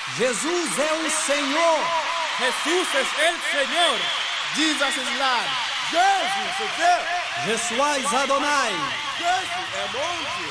Jesus é o Senhor. Jesús es el Señor. Jesus is Lord. Jesus é Deus. Yeshua is Adonai. Jesus é monte.